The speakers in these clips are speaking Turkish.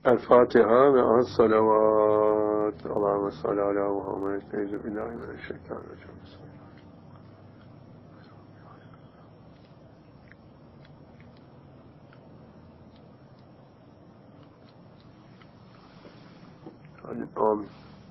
El Fatiha ve az salavat. Allahümme salli ala Muhammed. Euzubillahimineşşeytanirracim. Amin.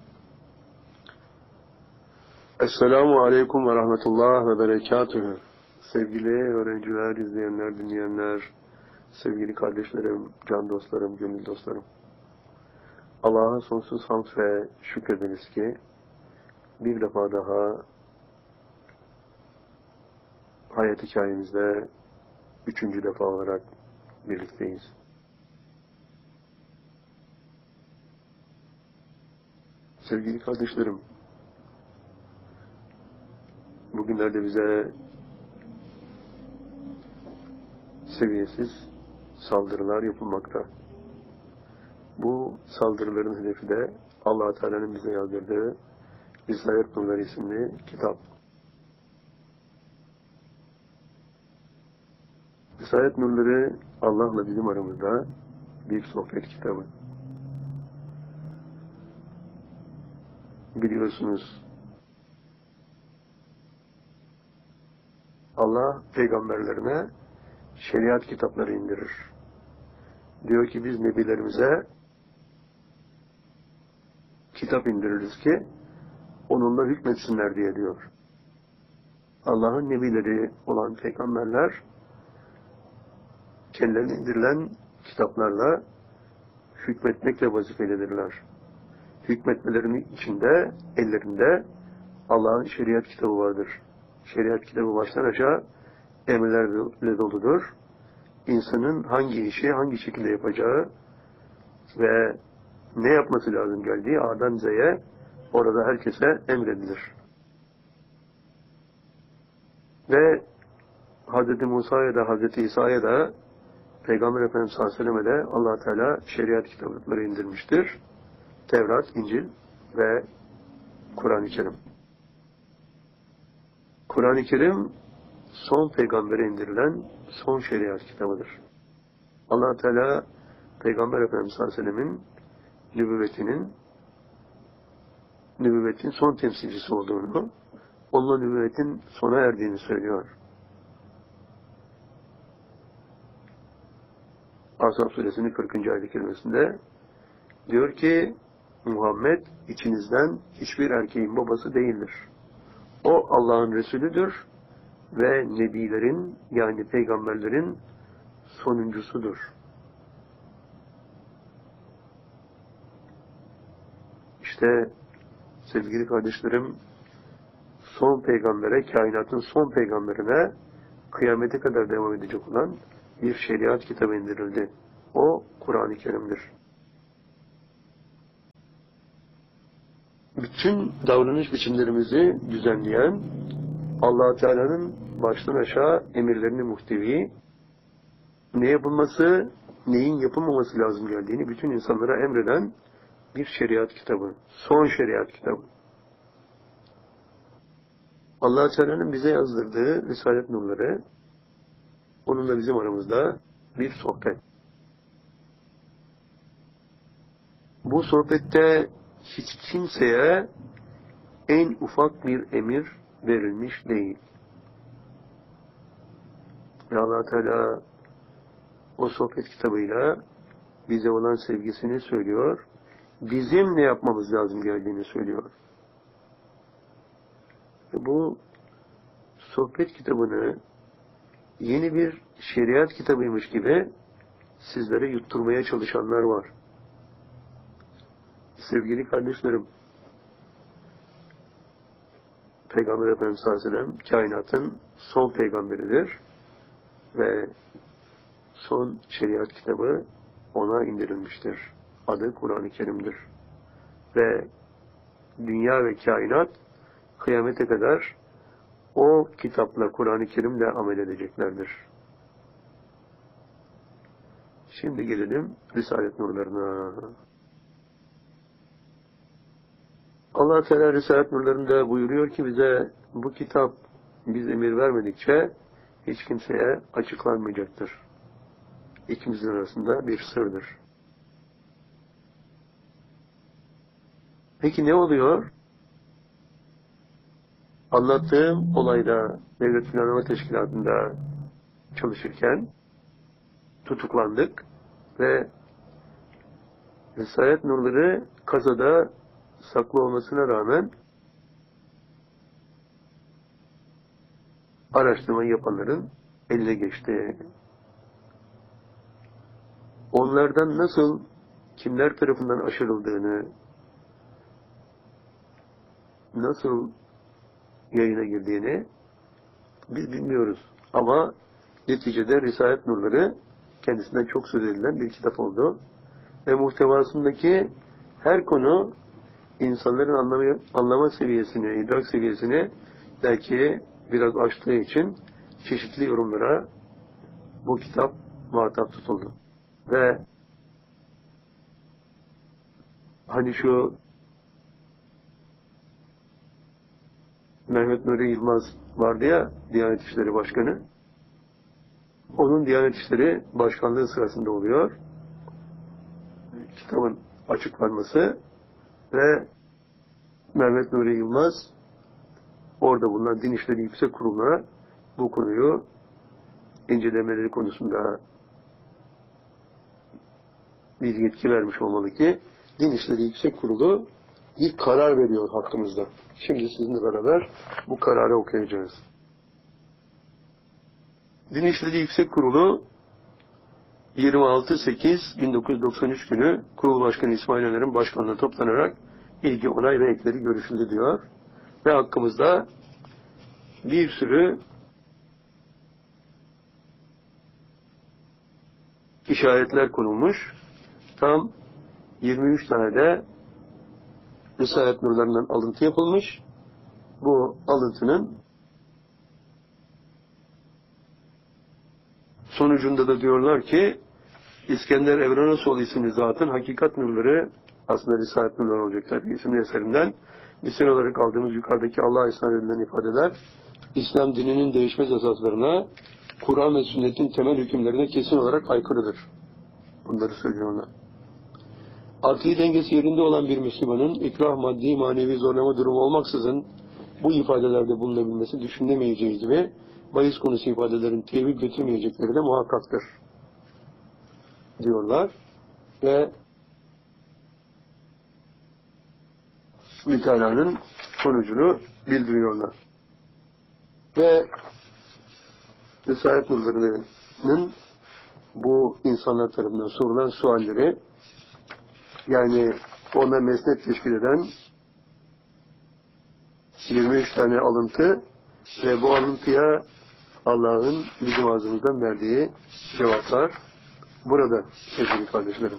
Esselamu aleyküm ve rahmetullah ve berekatühü. Sevgili öğrenciler, izleyenler, dinleyenler, sevgili kardeşlerim, can dostlarım, gönül dostlarım. Allah'a sonsuz hamd ve şükrederiz ki bir defa daha hayat hikayemizde 3. defa olarak birlikteyiz. Sevgili kardeşlerim, bugünlerde bize seviyesiz saldırılar yapılmakta. Bu saldırıların hedefi de Allah-u Teala'nın bize yazdırdığı Risale-i Nurlar isimli kitap. Risale-i Nurları Allah'la bizim aramızda bir sohbet kitabı. Biliyorsunuz, Allah peygamberlerine şeriat kitapları indirir. Diyor ki biz nebilerimize kitap indiririz ki onunla hükmetsinler diye diyor. Allah'ın nebileri olan peygamberler kendilerine indirilen kitaplarla hükmetmekle vazifelidirler. Hükmetmelerinin içinde, ellerinde Allah'ın şeriat kitabı vardır. Şeriat kitabı baştan aşağı emirlerle doludur. İnsanın hangi işi, hangi şekilde yapacağı ve ne yapması lazım geldiği A'dan Z'ye orada herkese emredilir. Ve Hz. Musa'ya da Hz. İsa'ya da Peygamber Efendimiz sallallahu aleyhi ve sellem'e de Allah Teala şeriat kitapları indirmiştir. Tevrat, İncil ve Kur'an-ı Kerim. Kur'an-ı Kerim son peygambere indirilen son şeriat kitabıdır. Allah Teala Peygamber Efendimiz sallallahu aleyhi ve sellem'in nübüvvetin son temsilcisi olduğunu, onunla nübüvvetin sona erdiğini söylüyor. Ashab suresinin 40. ayet-i kerimesinde diyor ki Muhammed içinizden hiçbir erkeğin babası değildir. O Allah'ın Resulüdür ve nebilerin yani peygamberlerin sonuncusudur. İşte sevgili kardeşlerim, son peygambere, kainatın son peygamberine kıyamete kadar devam edecek olan bir şeriat kitabı indirildi. O Kur'an-ı Kerim'dir. Bütün davranış biçimlerimizi düzenleyen Allah-u Teala'nın baştan aşağı emirlerini muhtevi, ne yapılması, neyin yapılmaması lazım geldiğini bütün insanlara emreden bir şeriat kitabı. Son şeriat kitabı. Allah-u Teala'nın bize yazdırdığı Risalet Nurları, onunla bizim aramızda bir sohbet. Bu sohbette hiç kimseye en ufak bir emir verilmiş değil. Ve Allah Teala o sohbet kitabıyla bize olan sevgisini söylüyor. Bizim ne yapmamız lazım geldiğini söylüyor. Ve bu sohbet kitabını yeni bir şeriat kitabıymış gibi sizlere yutturmaya çalışanlar var. Sevgili kardeşlerim, Peygamber Efendimiz sallallahu aleyhi ve sellem kainatın son peygamberidir ve son şeriat kitabı ona indirilmiştir. Adı Kur'an-ı Kerim'dir. Ve dünya ve kainat kıyamete kadar o kitapla, Kur'an-ı Kerim'le amel edeceklerdir. Şimdi gelelim Risalet Nurlarına. Allah Teala Risalet Nurları'nda buyuruyor ki bize bu kitap biz emir vermedikçe hiç kimseye açıklanmayacaktır. İkimizin arasında bir sırdır. Peki ne oluyor? Anlattığım olayda Devlet Planlama Teşkilatı'nda çalışırken tutuklandık ve Vesayet nurları kasada saklı olmasına rağmen araştırmayı yapanların eline geçti. Onlardan nasıl, kimler tarafından aşırıldığını, nasıl yayına girdiğini biz bilmiyoruz. Ama neticede Risalet Nurları kendisinden çok söz edilen bir kitap oldu. Ve muhtevasındaki her konu insanların anlama seviyesini, idrak seviyesini belki biraz aştığı için çeşitli yorumlara bu kitap muhatap tutuldu. Ve hani şu Mehmet Nuri Yılmaz vardı ya, Diyanet İşleri Başkanı. Onun Diyanet İşleri Başkanlığı sırasında oluyor. Kitabın açıklanması ve Mehmet Nuri Yılmaz orada bulunan Din İşleri Yüksek Kurulu'na bu konuyu incelemeleri konusunda bir yetki vermiş olmalı ki Din İşleri Yüksek Kurulu bir karar veriyor hakkımızda. Şimdi sizinle beraber bu kararı okuyacağız. Din İşleri Yüksek Kurulu 26.8.1993 günü Kurul Başkanı İsmail Öner'in başkanlığına toplanarak ilgi, onay ve ekleri görüşüldü diyor. Ve hakkımızda bir sürü işaretler konulmuş. Tam 23 tane de Risalet nurlarından alıntı yapılmış. Bu alıntının sonucunda da diyorlar ki İskender Evranasoğlu isimli zatın hakikat nurları, aslında Risalet nurları olacaklar isimli eserinden misal olarak aldığımız yukarıdaki Allah'a isnat edilen ifadeler İslam dininin değişmez esaslarına, Kur'an ve sünnetin temel hükümlerine kesin olarak aykırıdır. Bunları söylüyorlar. Akli dengesi yerinde olan bir Müslümanın ikrah, maddi, manevi zorlama durumu olmaksızın bu ifadelerde bulunabilmesi düşünülemeyeceği gibi bahis konusu ifadelerin tevil götürmeyecekleri de muhakkaktır diyorlar ve mütalanın sonucunu bildiriyorlar. Ve Risalet nurlarının bu insanlar tarafından sorulan sualleri, yani ona mesnet teşkil eden 23 tane alıntı ve bu alıntıya Allah'ın bizim ağzımızdan verdiği cevaplar burada sevgili kardeşlerim.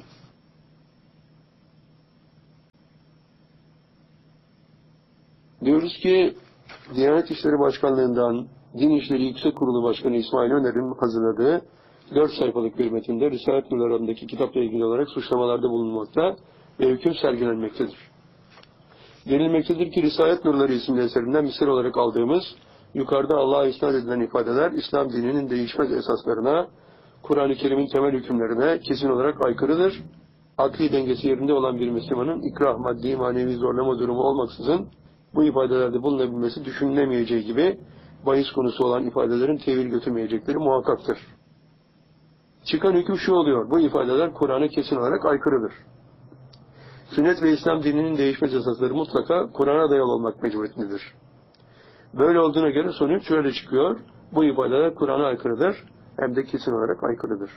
Diyoruz ki Diyanet İşleri Başkanlığı'ndan Din İşleri Yüksek Kurulu Başkanı İsmail Öner'in hazırladığı 4 sayfalık bir metinde Risalet Nurları adındaki kitapla ilgili olarak suçlamalarda bulunmakta ve hüküm sergilenmektedir. Denilmektedir ki Risalet Nurları isimli eserinden misal olarak aldığımız yukarıda Allah'a isnat edilen ifadeler İslam dininin değişmez esaslarına, Kur'an-ı Kerim'in temel hükümlerine kesin olarak aykırıdır. Akli dengesi yerinde olan bir Müslümanın ikrah, maddi, manevi zorlama durumu olmaksızın bu ifadelerde bulunabilmesi düşünülemeyeceği gibi bahis konusu olan ifadelerin tevil götürmeyecekleri muhakkaktır. Çıkan hüküm şu oluyor: bu ifadeler Kur'an'a kesin olarak aykırıdır. Sünnet ve İslam dininin değişmez esasları mutlaka Kur'an'a dayalı olmak mecburiyetindedir. Böyle olduğuna göre sonuç şöyle çıkıyor: bu ifadeler Kur'an'a aykırıdır, hem de kesin olarak aykırıdır.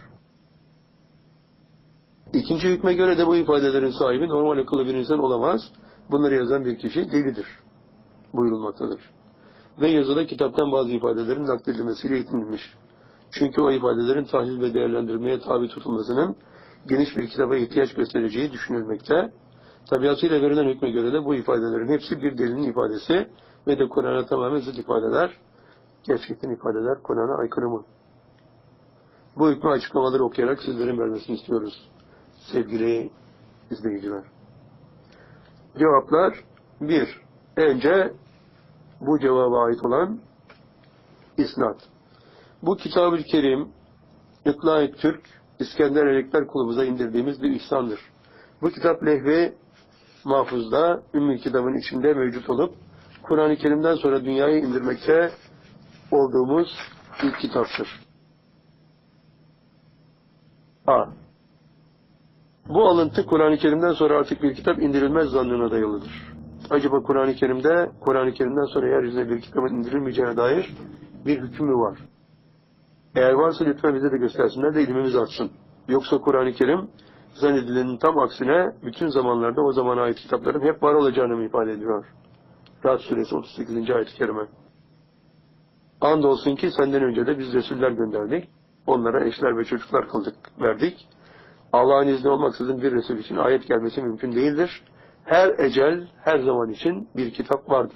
İkinci hükme göre de bu ifadelerin sahibi normal akıllı bir insan olamaz. Bunları yazan bir kişi delidir buyurulmaktadır. Ve yazıda kitaptan bazı ifadelerin nakledilmesiyle yetinilmiş. Çünkü o ifadelerin tahlil ve değerlendirmeye tabi tutulmasının geniş bir kitaba ihtiyaç göstereceği düşünülmekte. Tabiatıyla verilen hükme göre de bu ifadelerin hepsi bir delinin ifadesi ve de Kur'an'a tamamen zıt ifadeler. Gerçekten ifadeler Kur'an'a aykırı mı? Bu hükmü açıklamaları okuyarak sizlerin vermesini istiyoruz sevgili izleyiciler. Cevaplar: 1. Önce bu cevaba ait olan isnat. Bu Kitab-ı Kerim, İtla-i Türk, İskender Elekler Kulübü'ze indirdiğimiz bir ihsandır. Bu kitap lehvi mahfuzda, Ümmül Kitab'ın içinde mevcut olup, Kur'an-ı Kerim'den sonra dünyaya indirmekte olduğumuz ilk kitaptır. A. Bu alıntı Kur'an-ı Kerim'den sonra artık bir kitap indirilmez zannına dayalıdır. Acaba Kur'an-ı Kerim'den sonra yeryüzüne bir kitabın indirilmeyeceğine dair bir hüküm mü var? Eğer varsa lütfen bize de göstersinler de ilmimiz artsın. Yoksa Kur'an-ı Kerim zannedilenin tam aksine bütün zamanlarda o zamana ait kitapların hep var olacağını mı ifade ediyor? Ra'd suresi 38. ayet-i kerime. Andolsun ki senden önce de biz Resuller gönderdik. Onlara eşler ve çocuklar kıldık, verdik. Allah'ın izni olmaksızın bir Resul için ayet gelmesi mümkün değildir. Her ecel, her zaman için bir kitap vardır.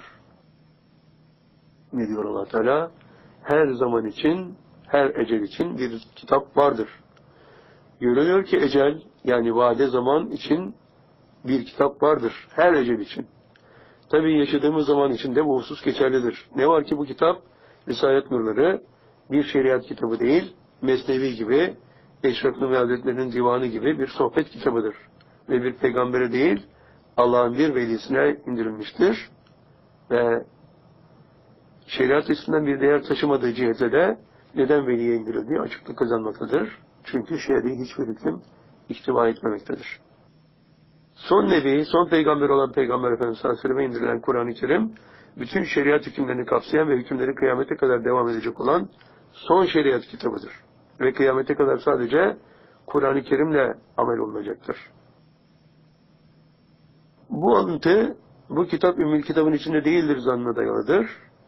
Ne diyor Allah Teala? Her zaman için, her ecel için bir kitap vardır. Görülüyor ki ecel, yani vade zaman için bir kitap vardır. Her ecel için. Tabii yaşadığımız zaman için de bu husus geçerlidir. Ne var ki bu kitap, Risalet Nurları, bir şeriat kitabı değil, Mesnevi gibi, Eşref Nuri Hazretleri'nin divanı gibi bir sohbet kitabıdır. Ve bir peygambere değil, Allah'ın bir velisine indirilmiştir. Ve şeriat açısından bir değer taşımadığı cihete de neden veliye indirildiği açıklık kazanmaktadır. Çünkü şer'i hiçbir hüküm ihtiva etmemektedir. Son nebi, son peygamber olan Peygamber Efendimiz sallallahu aleyhi ve selleme indirilen Kur'an-ı Kerim, bütün şeriat hükümlerini kapsayan ve hükümleri kıyamete kadar devam edecek olan son şeriat kitabıdır. Ve kıyamete kadar sadece Kur'an-ı Kerim'le amel olunacaktır. Bu alıntı, bu kitap Ümmül Kitab'ın içinde değildir zannına dayalıdır.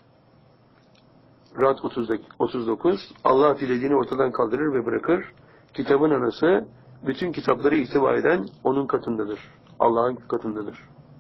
Ra'd 39, Allah dilediğini ortadan kaldırır ve bırakır. Kitabın anası, bütün kitapları ihtiva eden onun katındadır. Allah'ın katındadır.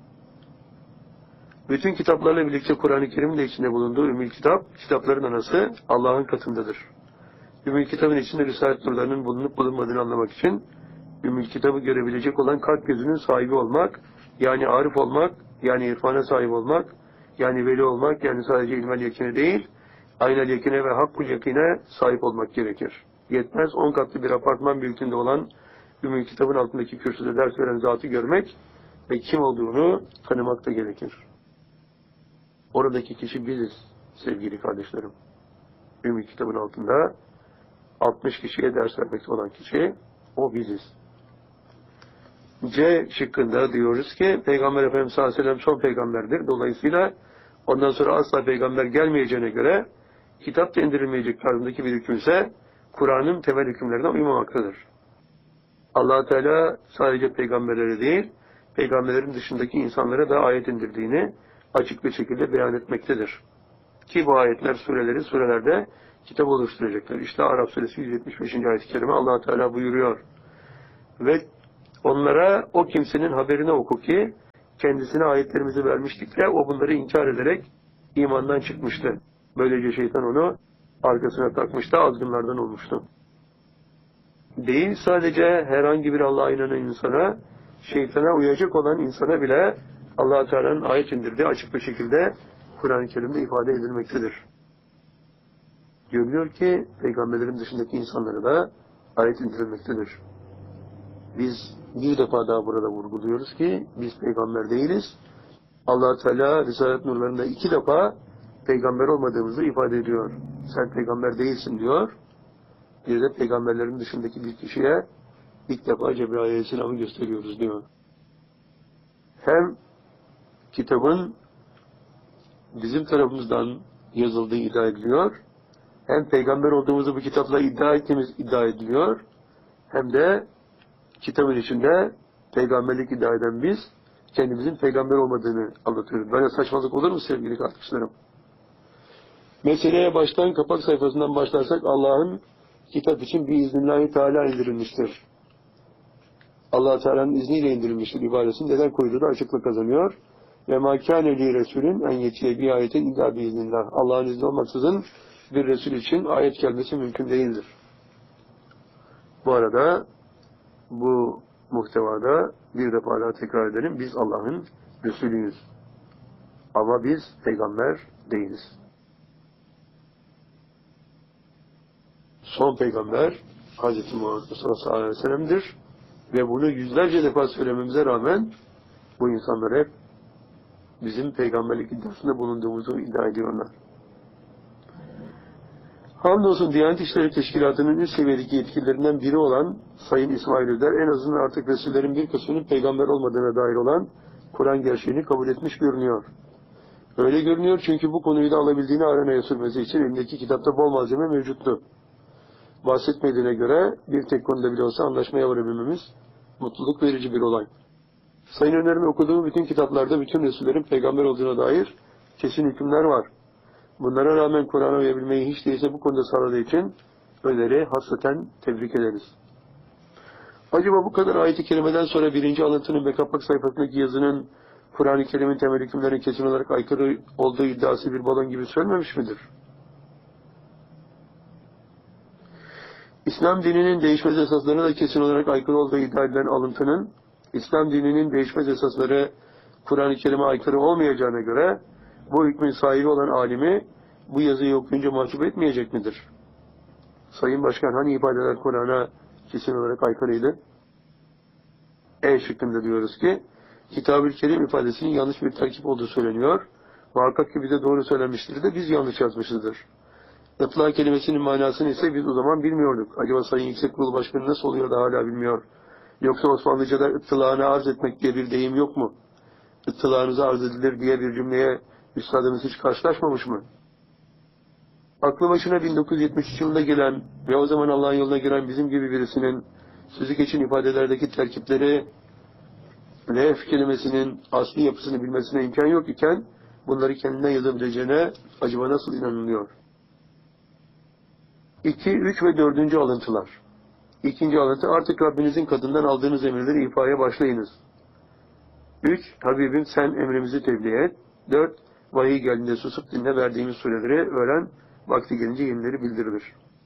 Bütün kitaplarla birlikte Kur'an-ı Kerim'in de içinde bulunduğu Ümmül Kitap, kitapların anası Allah'ın katındadır. Ümmül Kitab'ın içinde Risalet nurlarının bulunup bulunmadığını anlamak için Ümmül Kitab'ı görebilecek olan kalp gözünün sahibi olmak, yani arif olmak, yani irfana sahip olmak, yani veli olmak, yani sadece ilmel yakine değil, aynel yakine ve hakkul yakine sahip olmak gerekir. Yetmez 10 katlı bir apartman büyüklüğünde olan Ümmül Kitab'ın altındaki kürsüde ders veren zatı görmek ve kim olduğunu tanımak da gerekir. Oradaki kişi biziz sevgili kardeşlerim. Ümmül Kitab'ın altında 60 kişiye ders vermekte olan kişi o biziz. C şıkkında diyoruz ki Peygamber Efendimiz sallallahu aleyhi ve sellem son peygamberdir. Dolayısıyla ondan sonra asla peygamber gelmeyeceğine göre kitap da indirilmeyecek tarzındaki bir hükümse Kur'an'ın temel hükümlerine uymamaktadır. Allah Teala sadece peygamberlere değil, peygamberlerin dışındaki insanlara da ayet indirdiğini açık bir şekilde beyan etmektedir. Ki bu ayetler surelerde kitap oluşturacaklar. İşte Araf suresi 175. ayet-i kerime Allah Teala buyuruyor. Ve onlara o kimsenin haberini oku ki kendisine ayetlerimizi vermiştik de o bunları inkar ederek imandan çıkmıştı. Böylece şeytan onu arkasına takmıştı, azgınlardan olmuştu. Değil sadece herhangi bir Allah'a inanan insana, şeytana uyacak olan insana bile Allah Teala'nın ayet indirdiği açık bir şekilde Kur'an-ı Kerim'de ifade edilmektedir. Görülüyor ki peygamberlerin dışındaki insanlara da ayet indirilmektedir. Biz bir defa daha burada vurguluyoruz ki biz peygamber değiliz. Allah Teala Risalet nurlarında 2 defa peygamber olmadığımızı ifade ediyor. Sen peygamber değilsin diyor. Bir de peygamberlerin dışındaki bir kişiye ilk defa Cebrail Aleyhisselam'ı gösteriyoruz diyor. Hem kitabın bizim tarafımızdan yazıldığı iddia ediliyor, hem peygamber olduğumuzu bu kitapla iddia ediliyor, hem de kitabın içinde peygamberlik iddia eden biz, kendimizin peygamber olmadığını anlatıyoruz. Böyle saçmalık olur mu sevgili kardeşlerim? Meseleye baştan kapak sayfasından başlarsak Allah'ın kitap için biiznillahü teala indirilmiştir. Allah Teala'nın izniyle indirilmiştir ibaresini neden koyduğu da açıklık kazanıyor. Ve mâ kâne li resûlün en yetiye bi ayetin illâ biiznillah. Allah'ın izni olmaksızın bir Resul için ayet gelmesi mümkün değildir. Bu arada bu muhtevada bir defa daha tekrar edelim. Biz Allah'ın Resulüyüz. Ama biz peygamber değiliz. Son peygamber Hz. Muhammed sallallahu aleyhi ve sellem'dir. Ve bunu yüzlerce defa söylememize rağmen Bu insanlar hep bizim peygamberlik iddiasında bulunduğumuzu iddia ediyorlar. Hamdolsun Diyanet İşleri Teşkilatı'nın üst seviyedeki yetkililerinden biri olan Sayın İsmail Öder en azından artık Resullerin bir kısmının peygamber olmadığına dair olan Kur'an gerçeğini kabul etmiş görünüyor. Öyle görünüyor çünkü bu konuyu da alabildiğini arenaya sürmesi için elindeki kitapta bol malzeme mevcuttu. Bahsetmediğine göre bir tek konuda bile olsa anlaşmaya varabilmemiz mutluluk verici bir olay. Sayın Öner'in okuduğu bütün kitaplarda bütün Resullerin peygamber olduğuna dair kesin hükümler var. Bunlara rağmen Kur'an'a uyabilmeyi hiç değilse bu konuda sağladığı için Öner'i hasreten tebrik ederiz. Acaba bu kadar ayet-i kerimeden sonra birinci alıntının ve kapak sayfasındaki yazının Kur'an-ı Kerim'in temel hükümlerine kesin olarak aykırı olduğu iddiası bir balon gibi söylenmemiş midir? İslam dininin değişmez esaslarına da kesin olarak aykırı olduğu iddia edilen alıntının, İslam dininin değişmez esasları Kur'an-ı Kerim'e aykırı olmayacağına göre, bu hükmün sahibi olan alimi bu yazıyı okuyunca mahcup etmeyecek midir? Sayın Başkan, hani ifadeler Kur'an'a kesin olarak aykırıydı? E şıkkında diyoruz ki, Kitab-ı Kerim ifadesinin yanlış bir terkip olduğu söyleniyor. Muhakkak ki bize doğru söylenmiştir de biz yanlış yazmışızdır. Itlak kelimesinin manasını ise biz o zaman bilmiyorduk. Acaba Sayın Yüksek Kurulu Başkanı nasıl oluyor da hala bilmiyor? Yoksa Osmanlıca'da ıttılağını arz etmek diye bir deyim yok mu? Ittılağınıza arz edilir diye bir cümleye üstadımız hiç karşılaşmamış mı? Aklı başına 1973 yılında gelen ve o zaman Allah'ın yoluna giren bizim gibi birisinin sözü geçin ifadelerdeki terkipleri lef kelimesinin asli yapısını bilmesine imkan yok iken bunları kendinden yazabileceğine acaba nasıl inanılıyor? 2, 3 ve 4. alıntılar. İkinci alıntı, artık Rabbinizin katından aldığınız emirleri ifaya başlayınız. 3, Habibim sen emrimizi tebliğ et. 4, vahiy geldiğinde susup dinle, verdiğimiz sureleri öğren, vakti gelince yenileri bildirilir.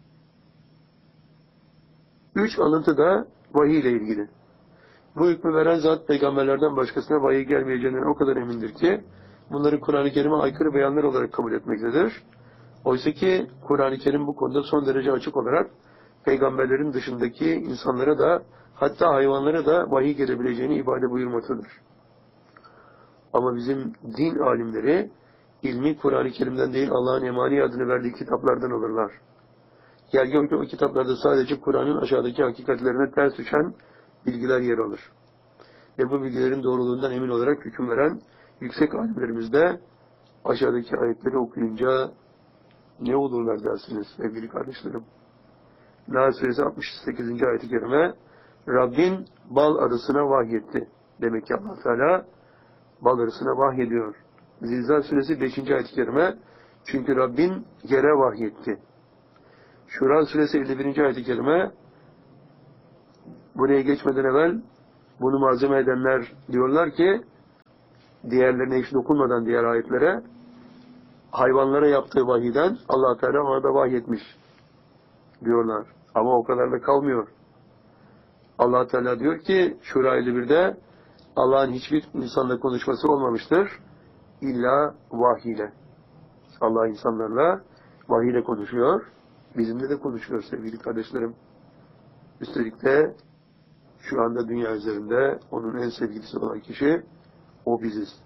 3 alıntı da vahiy ile ilgili. Bu hükmü veren zat peygamberlerden başkasına vahiy gelmeyeceğinden o kadar emindir ki bunları Kur'an-ı Kerim'e aykırı beyanlar olarak kabul etmektedir. Oysa ki Kur'an-ı Kerim bu konuda son derece açık olarak peygamberlerin dışındaki insanlara da hatta hayvanlara da vahiy gelebileceğini ifade buyurmaktadır. Ama bizim din alimleri ilmi Kur'an-ı Kerim'den değil Allah'ın emani adını verdiği kitaplardan alırlar. Gel o kitaplarda sadece Kur'an'ın aşağıdaki hakikatlerine ters düşen bilgiler yer alır. Ve bu bilgilerin doğruluğundan emin olarak hüküm veren yüksek alimlerimiz de aşağıdaki ayetleri okuyunca ne olurlar dersiniz sevgili kardeşlerim. Nahl Suresi 68. ayet-i kerime, Rabbin bal arısına vahyetti. Demek ki Allah Teala bal arısına vahyediyor. Zilzal Suresi 5. ayet-i kerime, çünkü Rabbin yere vahyetti. Şura Suresi 51. ayet-i kerime, buraya geçmeden evvel bunu malzeme edenler diyorlar ki, diğerlerine hiç dokunmadan diğer ayetlere, hayvanlara yaptığı vahiyden Allah Teala ona da vahyetmiş diyorlar. Ama o kadar da kalmıyor. Allah Teala diyor ki Şura 51'de Allah'ın hiçbir insanla konuşması olmamıştır. İlla vahiyle. Allah insanlarla vahiyle konuşuyor. Bizimle de konuşuyor sevgili kardeşlerim. Üstelik de şu anda dünya üzerinde onun en sevgilisi olan kişi o biziz.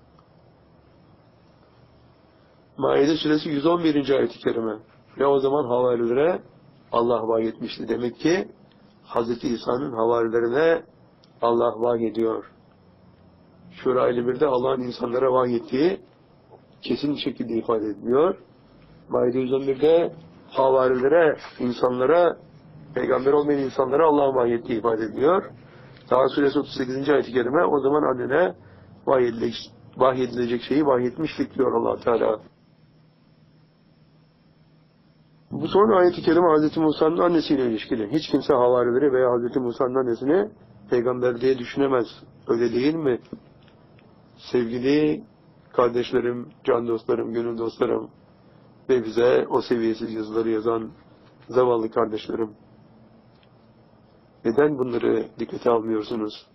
Maide Suresi 111. ayet-i kerime. Ve o zaman havarilere Allah vahyetmişti. Demek ki Hz. İsa'nın havarilerine Allah vahyediyor. Şura 51'de Allah'ın insanlara vahyettiği kesin şekilde ifade ediliyor. Maide 111'de havarilere, insanlara, peygamber olmayan insanlara Allah'ın vahyettiği ifade ediliyor. Daha Suresi 38. ayet-i kerime o zaman annene vahyedilecek şeyi vahyetmiştik diyor Allah Teala. Bu son ayet-i kerime Hz. Musa'nın annesiyle ilişkili. Hiç kimse havarileri veya Hz. Musa'nın annesini peygamber diye düşünemez. Öyle değil mi? Sevgili kardeşlerim, can dostlarım, gönül dostlarım ve bize o seviyesiz yazıları yazan zavallı kardeşlerim. Neden bunları dikkate almıyorsunuz?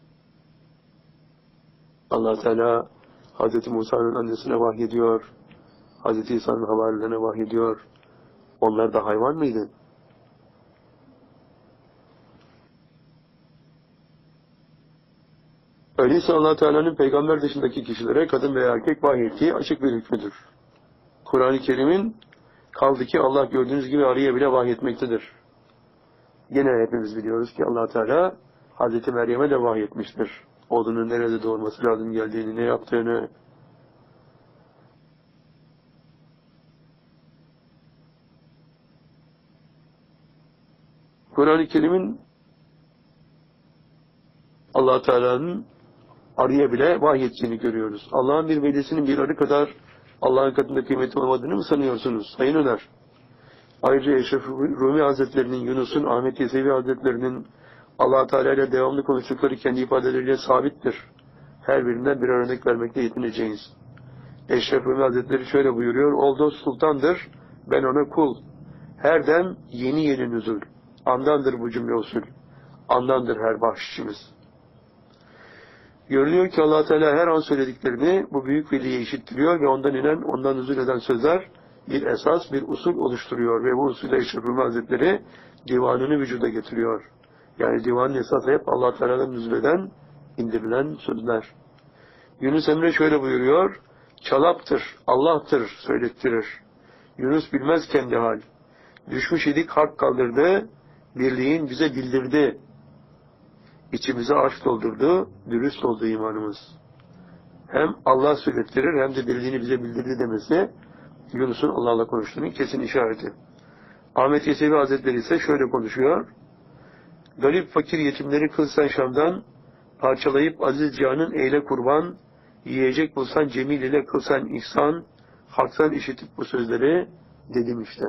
Allah Teala Hz. Musa'nın annesine vahyediyor. Hz. İsa'nın havarilerine vahyediyor. Onlar da hayvan mıydı? Öyleyse Allah Teala'nın peygamber dışındaki kişilere kadın veya erkek vahyettiği açık bir hükmüdür. Kur'an-ı Kerim'in kaldı ki Allah gördüğünüz gibi arıya bile vahyetmektedir. Yine hepimiz biliyoruz ki Allah Teala Hazreti Meryem'e de vahyetmiştir. Oğlunun nerede doğurması lazım geldiğini, ne yaptığını. Kur'an-ı Kerim'in Allah Teala'nın arıya bile vahyettiğini görüyoruz. Allah'ın bir velisinin bir arı kadar Allah'ın katında kıymeti olmadığını mı sanıyorsunuz? Sayın Öner. Ayrıca Eşref Rumi Hazretleri'nin, Yunus'un, Ahmet Yesevi Hazretleri'nin Allah Teala ile devamlı konuştukları kendi ifadeleriyle sabittir. Her birinden bir örnek vermekle yetineceğiz. Eşref Rumi Hazretleri şöyle buyuruyor: "Oldu sultandır, ben ona kul. Her dem yeni yeni nüzul. Andandır bu cümle usul. Andandır her bahşişimiz." Görülüyor ki Allah Teala her an söylediklerini bu büyük veliye işittiriyor ve ondan inen, ondan nüzul eden sözler bir esas, bir usul oluşturuyor ve bu usulde Eşref Rumi Hazretleri divanını vücuda getiriyor. Yani divanın esası hep Allah Teala'dan nüzul eden, indirilen sözler. Yunus Emre şöyle buyuruyor: "Çalaptır, Allah'tır söylettirir. Yunus bilmez kendi hal. Düşmüş idik hak kaldırdı, birliğin bize bildirdi. İçimize aşk doldurdu, dürüst oldu imanımız." Hem Allah söylettirir hem de birliğini bize bildirdi demesi Yunus'un Allah'la konuştuğunun kesin işareti. Ahmet Yesevi Hazretleri ise şöyle konuşuyor: "Garip fakir yetimleri kıl sen Şam'dan, parçalayıp aziz canın eyle kurban, yiyecek bulsan cemil ile kıl sen ihsan, haktan işitip bu sözleri dedim işte."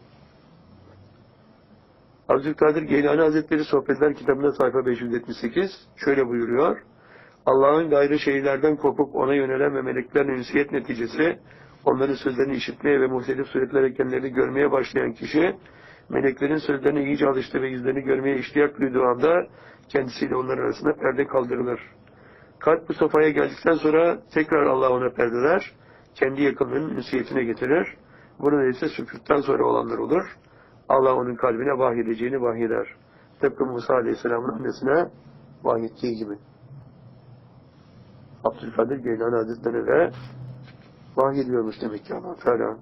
Abdülkadir Geylani Hazretleri Sohbetler kitabında sayfa 578 şöyle buyuruyor: "Allah'ın gayrı şeylerden kopup ona yönelen ve meleklerin ünsiyet neticesi, onların sözlerini işitmeye ve muhtelif suretlerle kendilerini görmeye başlayan kişi, meleklerin sözlerine iyice alıştı ve yüzlerini görmeye iştiyak duyduğu anda kendisiyle onlar arasında perde kaldırılır. Kalp bu safhaya geldikten sonra tekrar Allah ona perdeler, kendi yakınlığının ünsiyetine getirir. Bunu ise sükûttan sonra olanlar olur. Allah onun kalbine vahyedeceğini vahyeder. Tıpkı Musa Aleyhisselam'ın annesine vahyettiği gibi." Abdülkadir Geylani Hazretleri de vahyediyormuş demek ki Allah Teala.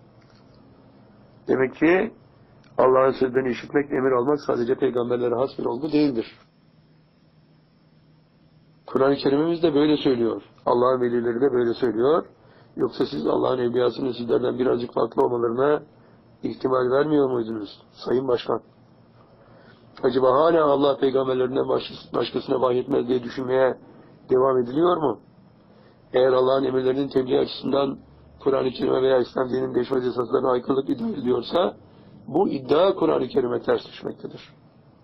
Demek ki Allah'ın sözlerini işitmek, emir almak sadece peygamberlere has bir olgu değildir. Kur'an-ı Kerim'imiz de böyle söylüyor. Allah'ın velileri de böyle söylüyor. Yoksa siz Allah'ın evliyasının sizlerden birazcık farklı olmalarına ihtimal vermiyor muydunuz Sayın Başkan? Acaba hala Allah peygamberlerinden başkasına vahyetmez diye düşünmeye devam ediliyor mu? Eğer Allah'ın emirlerinin tebliğ açısından Kur'an-ı Kerim'e veya İslam dininin değişmez esaslarına aykırılık iddia ediliyorsa, bu iddia Kur'an-ı Kerim'e ters düşmektedir.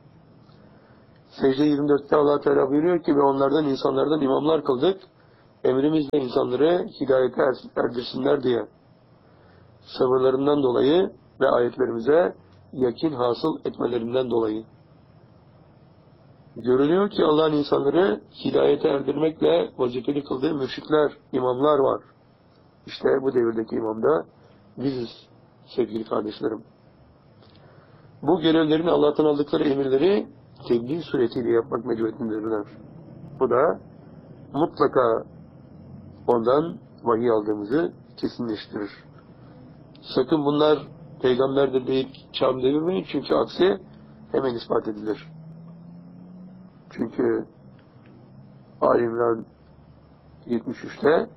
Secde 24'te Allah Teala buyuruyor ki: "Ve onlardan, insanlardan imamlar kıldık, emrimizle insanları hidayete erdirsinler diye." Sabırlarından dolayı ve ayetlerimize yakin hasıl etmelerinden dolayı. Görülüyor ki Allah'ın insanları hidayete erdirmekle vazifeli kıldığı mürşitler, imamlar var. İşte bu devirdeki imam da biziz sevgili kardeşlerim. Bu görevlerin Allah'tan aldıkları emirleri tebliğ suretiyle yapmak mecburiyetindedirler. Bu da mutlaka ondan vahiy aldığımızı kesinleştirir. Sakın bunlar peygamberdir deyip çam devirmeyin, çünkü aksi hemen ispat edilir. Çünkü Ali İmran 73'te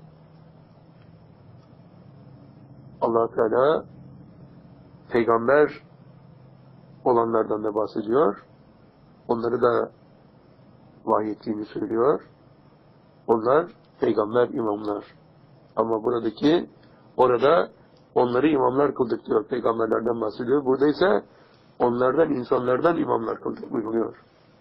Allah Teala peygamber olanlardan da bahsediyor. Onları da vahyettiğini söylüyor. Onlar peygamber imamlar. Ama orada onları imamlar kıldık diyor. Peygamberlerden bahsediyor. Burada ise onlardan, insanlardan imamlar kıldık buyuruyor.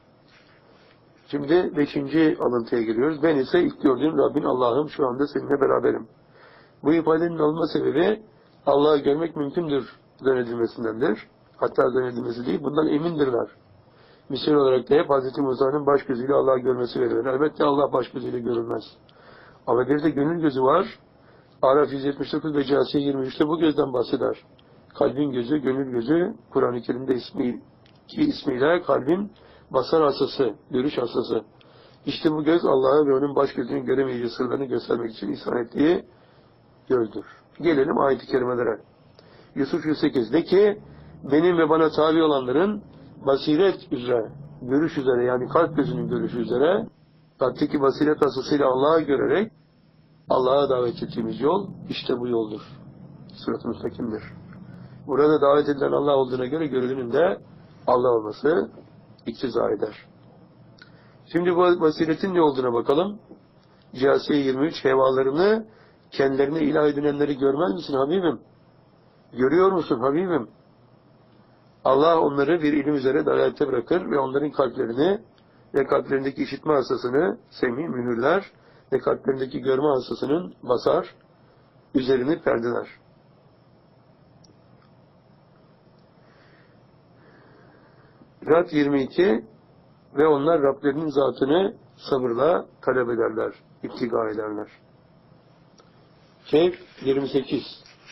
Şimdi 5. alıntıya giriyoruz. "Ben ise ilk gördüğüm Rabbin Allah'ım, şu anda seninle beraberim." Bu ifadenin alınma sebebi Allah'ı görmek mümkündür zannedilmesindendir. Hatta zannedilmesi değil, bundan emindirler. Misal olarak da hep Hz. Musa'nın baş gözüyle Allah'ı görmesi verilir. Elbette Allah baş gözüyle görülmez. Ama bir de gönül gözü var. Araf 179 ve Câsiye 23'te bu gözden bahseder. Kalbin gözü, gönül gözü, Kur'an-ı Kerim'de ismiyle kalbin basar hasası, görüş hasası. İşte bu göz Allah'ı ve onun baş gözünün göremeyeceği sırlarını göstermek için ihsan ettiği gözdür. Gelelim ayet-i kerimelere. Yusuf 108 de ki benim ve bana tabi olanların basiret üzere, görüş üzere yani kalp gözünün görüşü üzere kalpteki basiret asasıyla Allah'ı görerek Allah'a davet ettiğimiz yol işte bu yoldur. Sırat-ı müstakimdir. Burada davet edilen Allah olduğuna göre görülenin de Allah olması iktiza eder. Şimdi bu basiretin ne olduğuna bakalım. Câsiye 23 hevalarını kendilerine ilah edinenleri görmez misin Habibim? Görüyor musun Habibim? Allah onları bir ilim üzere dalalete bırakır ve onların kalplerini ve kalplerindeki işitme hastasını semî mühürler ve kalplerindeki görme hastasının basar, üzerini perdeler. Rad 22 ve onlar Rablerinin zatını sabırla talep ederler, iptiga ederler. Kehf 28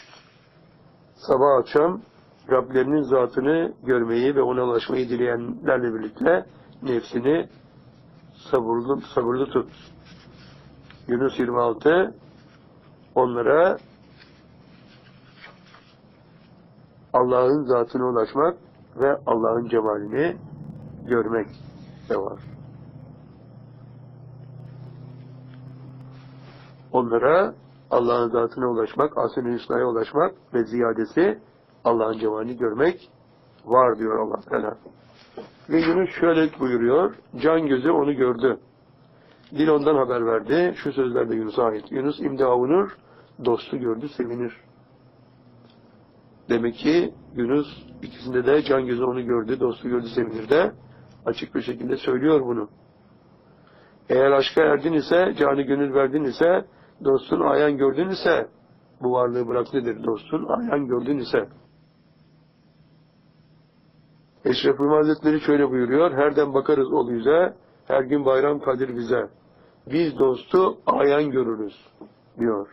sabah akşam Rablerinin zatını görmeyi ve ona ulaşmayı dileyenlerle birlikte nefsini sabırlı tut. Yunus 26 onlara Allah'ın zatına ulaşmak ve Allah'ın cemalini görmek de var. Onlara Allah'ın zatına ulaşmak, asr-ı hüsnaya ulaşmak ve ziyadesi Allah'ın cemalini görmek var diyor Allah Teala. Ve Yunus şöyle buyuruyor, can gözü onu gördü. Dil ondan haber verdi. Şu sözler de Yunus'a ait. Yunus imdi avunur, dostu gördü, sevinir. Demek ki Yunus ikisinde de can gözü onu gördü, dostu gördü, sevinir de açık bir şekilde söylüyor bunu. Eğer aşka erdin ise, canı gönül verdin ise, dostun ayan gördün ise, bu varlığı bırak nedir? Dostun ayan gördün ise. Eşref Rumi Hazretleri şöyle buyuruyor, her dem bakarız ol yüze, her gün bayram kadir bize. Biz dostu ayan görürüz, diyor.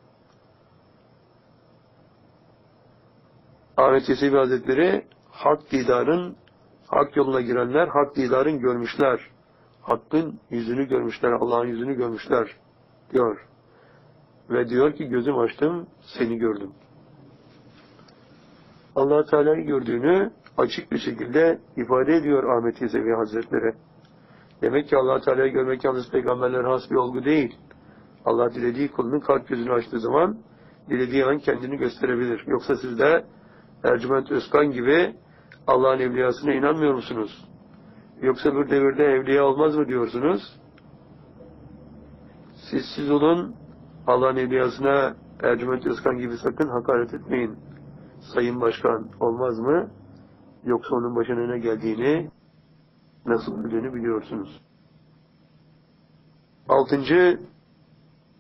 Ahmet Yesevi Hazretleri, hak yoluna girenler, hak didarın görmüşler. Hakkın yüzünü görmüşler, Allah'ın yüzünü görmüşler, diyor. Ve diyor ki, gözüm açtım, seni gördüm. Allah Teala'yı gördüğünü açık bir şekilde ifade ediyor Ahmet Yesevi Hazretleri. Demek ki Allah Teala'yı görmek yalnız peygamberlere has bir olgu değil. Allah dilediği kulunun kalp gözünü açtığı zaman dilediği an kendini gösterebilir. Yoksa siz de Ercüment Özkan gibi Allah'ın evliyasına inanmıyor musunuz? Yoksa bir devirde evliya olmaz mı diyorsunuz? Siz olun, Allah'ın evliyasına Ercüment Özkan gibi sakın hakaret etmeyin. Sayın Başkan olmaz mı? Yoksa onun başına ne geldiğini, nasıl öldüğünü biliyorsunuz. 6.